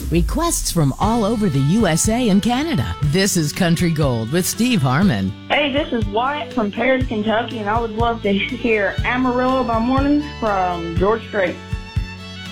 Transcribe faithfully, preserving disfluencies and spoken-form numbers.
Requests from all over the U S A and Canada. This is Country Gold with Steve Harmon. Hey, this is Wyatt from Paris, Kentucky, and I would love to hear Amarillo by Morning from George Strait.